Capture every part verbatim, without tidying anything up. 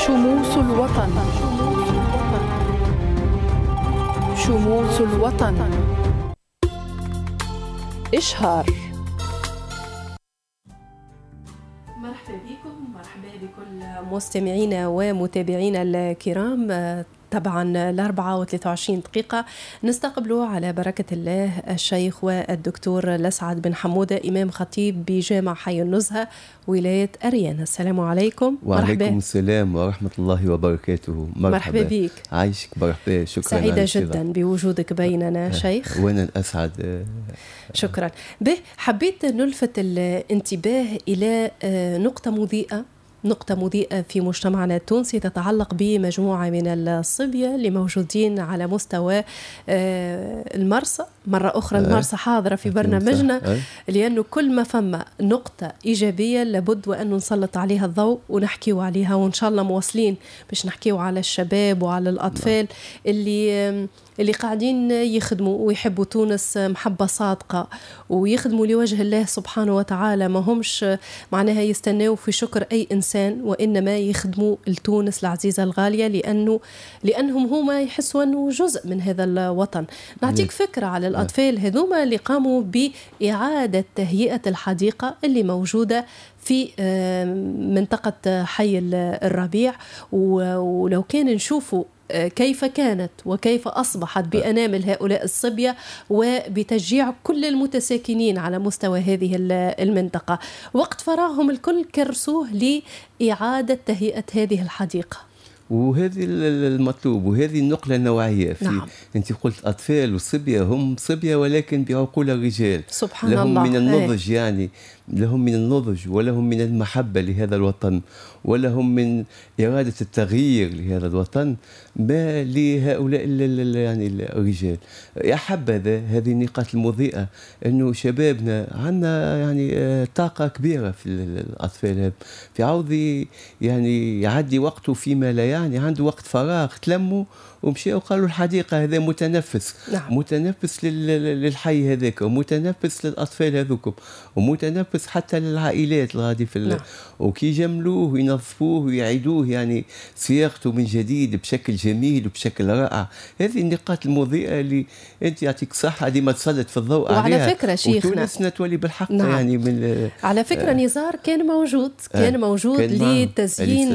شموس الوطن. شموس الوطن. إشهار. مرحبا بكم، مرحبا بكل مستمعينا ومتابعينا الكرام. طبعا الأربعة وثلاثة وعشرين دقيقة نستقبلوا على بركة الله الشيخ والدكتور الأسعد بن حمودة، إمام خطيب بجامع حي النزهة ولاية أريانا. السلام عليكم. وعليكم مرحبا. السلام ورحمة الله وبركاته. مرحبا, مرحبا بك. عايشك. مرحبا. شكرا. سعيدة جدا بوجودك بيننا شيخ. وأنا الأسعد. شكرا. به حبيت نلفت الانتباه إلى نقطة مضيئة نقطة مضيئة في مجتمعنا التونسي تتعلق بمجموعة من الصبية اللي موجودين على مستوى المرسى. مرة أخرى المرسى حاضرة في برنامجنا، لأنه كل ما فما نقطة إيجابية لابد وأن نسلط عليها الضوء ونحكيو عليها، وإن شاء الله مواصلين باش نحكيو على الشباب وعلى الأطفال اللي اللي قاعدين يخدموا ويحبوا تونس محبة صادقة ويخدموا لوجه الله سبحانه وتعالى، ما همش معناها يستناوا في شكر أي إنسان، وإنما يخدموا لتونس العزيزة الغالية لأنه لأنهم هما يحسوا أنه جزء من هذا الوطن. نعطيك فكرة على الأطفال هذوما اللي قاموا بإعادة تهيئة الحديقة اللي موجودة في منطقة حي الربيع، ولو كان نشوفوا كيف كانت وكيف أصبحت بأنامل هؤلاء الصبية وبتشجيع كل المتساكنين على مستوى هذه المنطقة، وقت فراغهم الكل كرسوه لإعادة تهيئة هذه الحديقة. وهذه المطلوب وهذه النقلة النوعية في نعم. أنت قلت أطفال والصبية هم صبية ولكن بعقول الرجال. سبحان لهم الله. من النضج ايه. يعني لهم من النضج ولهم من المحبة لهذا الوطن ولهم من إرادة التغيير لهذا الوطن ما لهؤلاء يعني الرجال. يا حبذا هذه النقاط المضيئة أنه شبابنا عندنا يعني طاقة كبيرة في الأطفال هذا، في عوض يعني يعدي وقته فيما لا يعني عنده وقت فراغ تلموا ومشيوا وقالوا الحديقة هذا متنفس. نعم. متنفس للحي هذاك ومتنفس للأطفال هذوكم ومتنفس حتى للعائلات الغادي في نعم. وكي يجملوه وينظفوه ويعيدوه يعني صياغته من جديد بشكل جميل وبشكل رائع. هذه النقاط المضيئة اللي أنت يعطيك صحة ديما تسلط في الضوء عليها. وعلى فكرة شيخنا وتونسنا تولي بالحق. نعم. يعني من على فكرة آه نزار كان موجود كان موجود كان لتزيين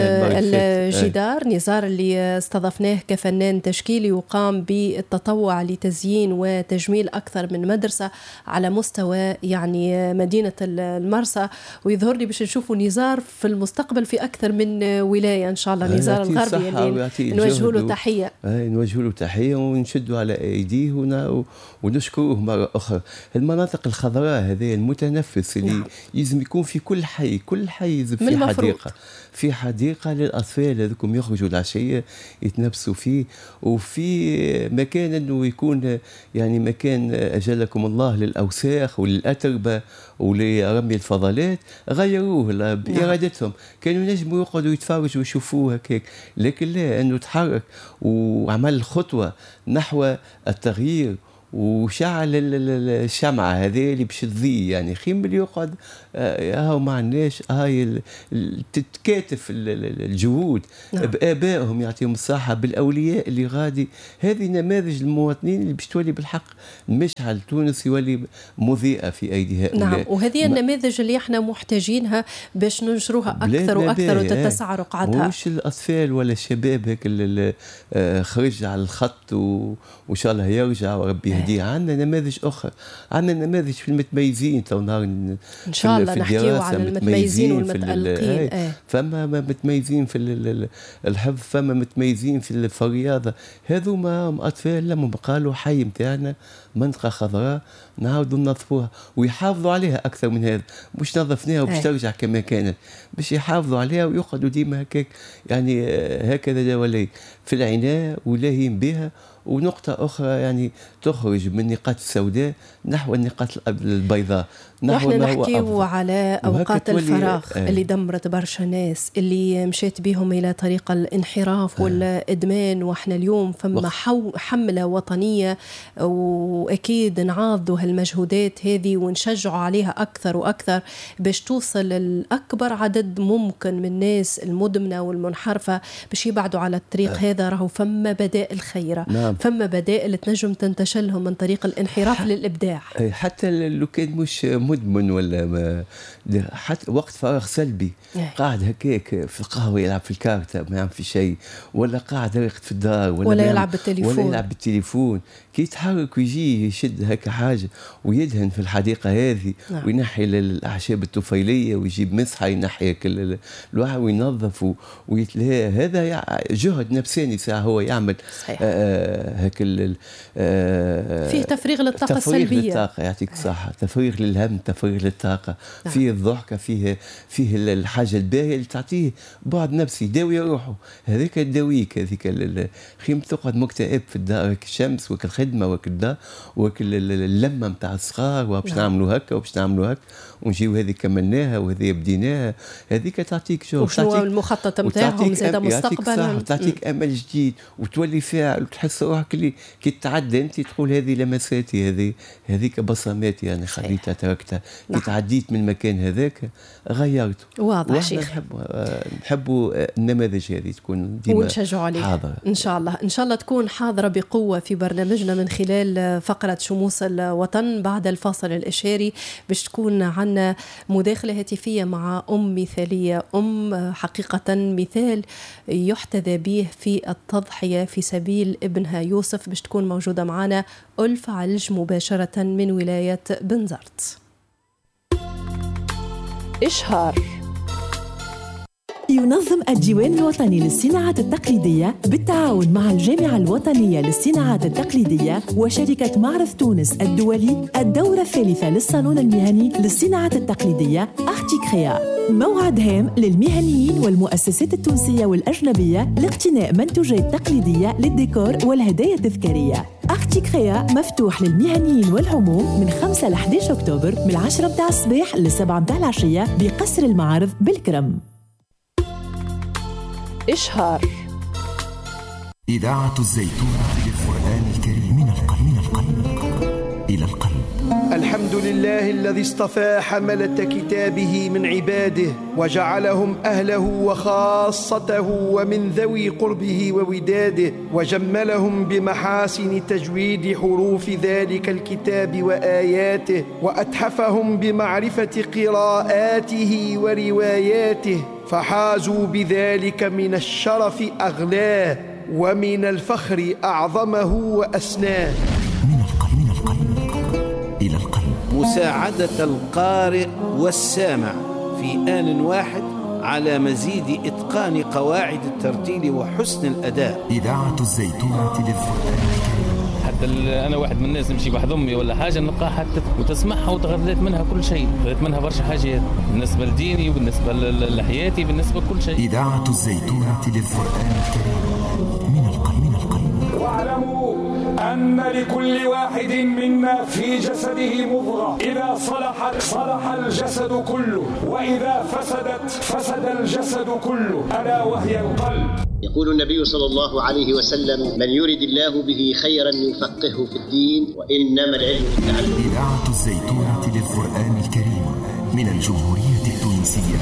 الجدار. نزار اللي استضفناه كفنان تشكيلي وقام بالتطوع لتزيين وتجميل أكثر من مدرسة على مستوى يعني مدينة المرسى، ويظهر لي باش نشوفوا نزار في المستقبل في أكثر من ولاية إن شاء الله. نزار الغربي اللي نوجه له تحية. نوجه له تحية ونشدوا على أيديه ونشكروه مرة أخرى. المناطق الخضراء هذه المتنفس اللي نعم. يلزم يكون في كل حي كل حي يلزم في حديقة في حديقة للأطفال هذوكم يخرجوا العشية يتنفسوا فيه، وفي مكان أنه يكون يعني مكان أجلكم الله للأوساخ وللأتربة ولرمي الفضلات غيروه بإرادتهم. كانوا ينجموا يقعدوا يتفرجوا ويشوفوه هكاك، لكن لا، أنه تحرك وعمل خطوة نحو التغيير وشعل الشمعة هذه اللي باش تضيء. يعني خير من اللي يقعد هاو ما عندناش هاي تتكاتف الجهود. نعم. بآبائهم يعطيهم الصحة بالأولياء اللي غادي. هذه نماذج المواطنين اللي باش تولي بالحق مشعل تونس يولي مضيئة في أيدي هؤلاء. نعم. وهذه النماذج اللي احنا محتاجينها باش ننشروها أكثر وأكثر وتتسع رقعتها. مش الأطفال ولا الشباب هيك اللي خرج على الخط وإن شاء الله يرجع وربي يهديه. عندنا نماذج أخرى، عندنا نماذج في المتميزين تو نهار إن شاء الله نحكيو على المتميزين والمتألقين. ايه. فما متميزين في الحفظ، فما متميزين في الرياضة. هذوما أطفال لما قالوا حي متاعنا منطقة خضراء نعاودوا ننظفوها ويحافظوا عليها أكثر من هذا. مش نظفناها وباش ترجع كما كانت، باش يحافظوا عليها ويقعدوا ديما هكاك يعني هكذا ولي في العناية ولاهين بها. ونقطة أخرى يعني تخرج من النقاط السوداء نحو النقاط البيضاء. واحنا نحكيو على أوقات الفراغ آه. اللي دمرت برشا ناس، اللي مشيت بهم إلى طريق الانحراف آه. والإدمان. واحنا اليوم فما حملة وطنية، وأكيد نعاضوا هالمجهودات هذه ونشجعوا عليها أكثر وأكثر باش توصل لأكبر عدد ممكن من الناس المدمنة والمنحرفة باش يبعدوا على الطريق آه. هذا. راهو فما بدائل خيرة نعم. فما بدائل تنجم تنتشلهم من طريق الانحراف ح... للإبداع. حتى لو كان مش مدمن ولا ما حتى وقت فراغ سلبي أيه. قاعد هكاك في القهوة يلعب في الكارتة ما يعمل في شيء، ولا قاعد راقد في الدار، ولا, ولا يلعب بالتليفون ولا يلعب بالتليفون. كي يتحرك ويجي يشد هكا حاجة ويدهن في الحديقة هذه نعم. وينحي الأعشاب الطفيلية ويجيب مسحة ينحي الواحد وينظف ويتلهى، هذا جهد نفساني ساعة هو يعمل آه هكا آه فيه تفريغ للطاقة السلبية، تفريغ للطاقة يعطيك صحة، تفريغ للهم، تفريغ للطاقة نعم. فيه الضحكة، فيه فيه الحاجة الباهية اللي تعطيه بعد نفسي يداوي روحه، هذيك تداويك. هذيك خيم تقعد مكتئب في الدار، الشمس وك الخدمة وك الدار وك اللمة متاع الصغار وباش نعم. نعملوا هكا وباش نعملوا هكا ونجيو هذه كملناها وهذه بديناها، هذيك تعطيك شو وشنو المخطط نتاعهم زاد مستقبلا، تعطيك امل جديد وتولي فاعل وتحس روحك اللي كي تعدى انت تقول هذه لمساتي، هذه هذيك بصماتي انا يعني خليتها تركتها كي تعديت من المكان هذاك غيرته. واضح شيخ. نحبوا نحبوا النماذج هذه تكون ديما حاضره ان شاء الله. ان شاء الله تكون حاضره بقوه في برنامجنا من خلال فقره شموس الوطن. بعد الفاصل الاشاري باش تكون عنا مداخله هاتفيه مع ام مثاليه، ام حقيقه مثال يحتذى به في التضحيه في سبيل ابنها يوسف، باش تكون موجوده معنا ألف علج مباشره من ولايه بنزرت. إشهار. ينظم الديوان الوطني للصناعات التقليدية بالتعاون مع الجامعة الوطنية للصناعات التقليدية وشركة معرض تونس الدولي الدورة الثالثة للصالون المهني للصناعات التقليدية أرتيكريا، موعد هام للمهنيين والمؤسسات التونسية والأجنبية لاقتناء منتوجات تقليدية للديكور والهدايا التذكارية. أرتيكريا مفتوح للمهنيين والعموم من خمسة ل إحدى عشر أكتوبر من عشرة متاع الصباح لسبعة متاع العشية بقصر المعارض بالكرم. إشهار. إذاعة الزيتونة للقرآن الكريم من القلب من القلب إلى القلب. الحمد لله الذي اصطفى حملة كتابه من عباده وجعلهم أهله وخاصته ومن ذوي قربه ووداده، وجملهم بمحاسن تجويد حروف ذلك الكتاب وآياته، وأتحفهم بمعرفة قراءاته ورواياته، فحازوا بذلك من الشرف أغلاه ومن الفخر أعظمه وأسناه. من القلب من القلب إلى القلب. مساعدة القارئ والسامع في آن واحد على مزيد إتقان قواعد الترتيل وحسن الأداء. إذاعة الزيتونة للقرآن الكريم. حتى انا واحد من الناس نمشي واحد امي ولا حاجه نلقاها حتى وتسمعها وتغذيت منها كل شيء، غذيت منها برشا حاجات بالنسبه لديني وبالنسبه لحياتي بالنسبه لكل شيء. اذاعه الزيتونه للقران الكريم من القلب من القلب. واعلموا ان لكل واحد منا في جسده مضغه، اذا صلحت صلح الجسد كله، واذا فسدت فسد الجسد كله، الا وهي القلب. يقول النبي صلى الله عليه وسلم: من يرد الله به خيرا يفقهه في الدين، وإنما العلم بالتعلم. إذاعة الزيتونة للقرآن الكريم من الجمهورية التونسية